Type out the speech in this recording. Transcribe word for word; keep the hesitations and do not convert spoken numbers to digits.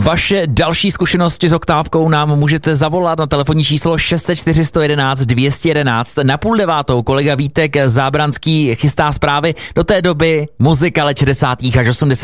Vaše další zkušenosti s oktávkou nám můžete zavolat na telefonní číslo šest set čtyři sto jedenáct dvě stě jedenáct. Na půl devátou kolega Vítek Zábranský chystá zprávy. Do té doby muzika let šedesátých až osmdesátých